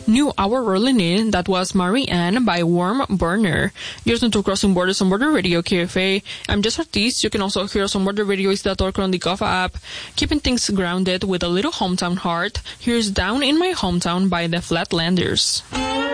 New Hour Rolling In, that was Marianne by Warm Burner. You're listening to Crossing Borders on Border Radio, KFA. I'm Jess Ortiz. You can also hear us on Border Radio Isla.org on the Gova app. Keeping things grounded with a little hometown heart. Here's Down in My Hometown by the Flatlanders.